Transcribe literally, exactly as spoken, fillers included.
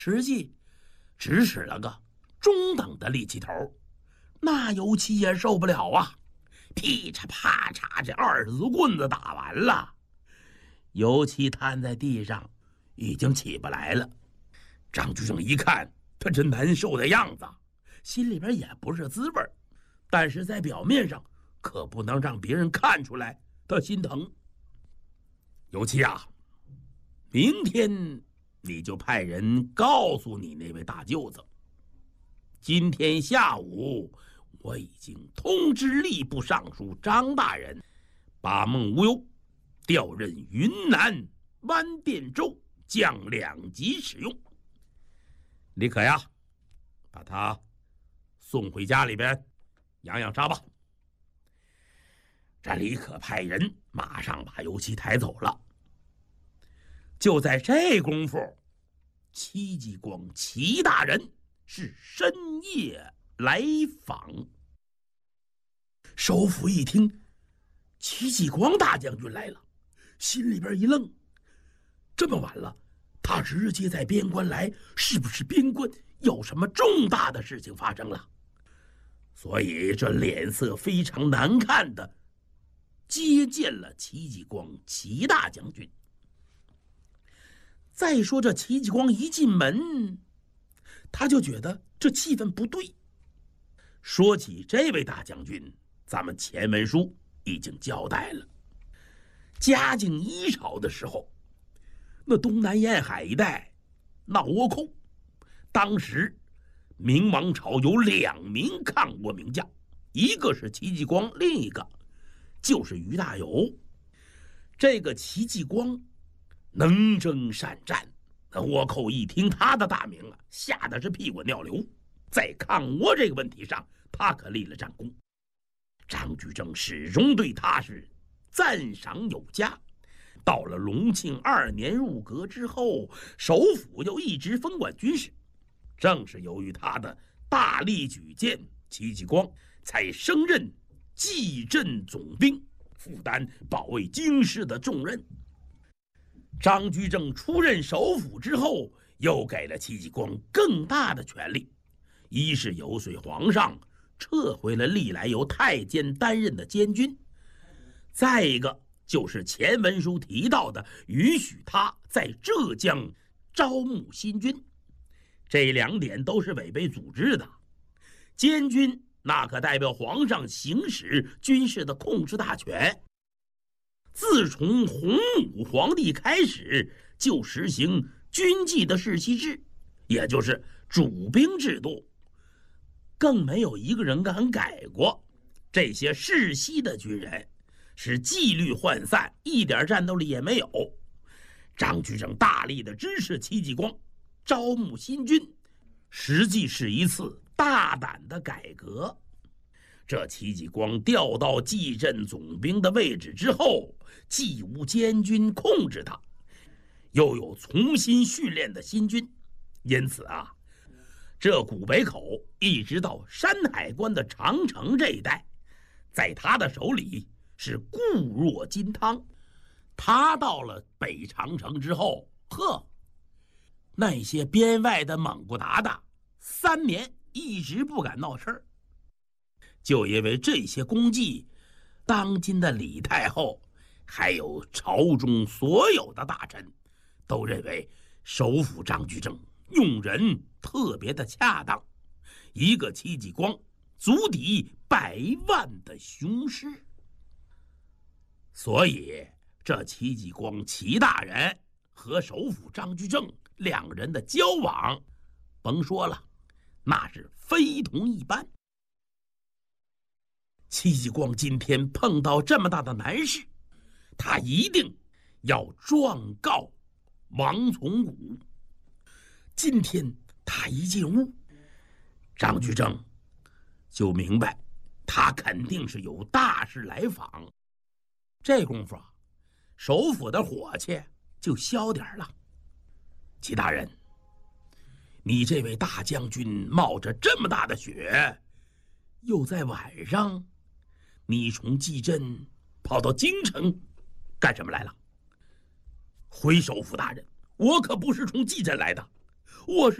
实际只使了个中等的力气头，那尤其也受不了啊！噼嚓啪嚓，这二十多棍子打完了，尤其瘫在地上，已经起不来了。张居正一看他这难受的样子，心里边也不是滋味，但是在表面上可不能让别人看出来他心疼。尤其啊，明天你就派人告诉你那位大舅子，今天下午我已经通知吏部尚书张大人，把孟无忧调任云南湾店州，将两级使用。李可呀，把他送回家里边养养伤吧。这李可派人马上把尤其抬走了。就在这功夫，戚继光齐大人是深夜来访。首府一听戚继光大将军来了，心里边一愣，这么晚了，他直接在边关来，是不是边关有什么重大的事情发生了？所以这脸色非常难看的接见了戚继光齐大将军。再说这戚继光一进门，他就觉得这气氛不对。说起这位大将军，咱们前文书已经交代了。嘉靖一朝的时候，那东南沿海一带闹倭寇，当时明王朝有两名抗倭名将，一个是戚继光，另一个就是于大猷。这个戚继光能征善战，那倭寇一听他的大名啊，吓得是屁滚尿流。在抗倭这个问题上，他可立了战功。张居正始终对他是赞赏有加。到了隆庆二年入阁之后，首辅又一直分管军事，正是由于他的大力举荐，戚继光才升任蓟镇总兵，负担保卫京师的重任。张居正出任首辅之后，又给了戚继光更大的权力，一是游说皇上撤回了历来由太监担任的监军，再一个就是前文书提到的允许他在浙江招募新军。这两点都是违背祖制的。监军那可代表皇上行使军事的控制大权。自从洪武皇帝开始，就实行军纪的世袭制，也就是主兵制度，更没有一个人敢改过。这些世袭的军人是纪律涣散，一点战斗力也没有。张居正大力的支持戚继光招募新军，实际是一次大胆的改革。这戚继光调到蓟镇总兵的位置之后，既无监军控制他，又有重新训练的新军，因此啊，这古北口一直到山海关的长城这一带，在他的手里是固若金汤。他到了北长城之后，呵，那些边外的蒙古鞑靼三年一直不敢闹事儿。就因为这些功绩，当今的李太后还有朝中所有的大臣都认为首辅张居正用人特别的恰当，一个戚继光足抵百万的雄师。所以这戚继光齐大人和首辅张居正两人的交往，甭说了，那是非同一般。戚继光今天碰到这么大的难事，他一定要状告王从古。今天他一进屋，张居正就明白他肯定是有大事来访。这功夫啊，首辅的火气就消点了。齐大人，你这位大将军冒着这么大的雪，又在晚上，你从蓟镇跑到京城干什么来了？回首辅大人，我可不是从蓟镇来的， 我是。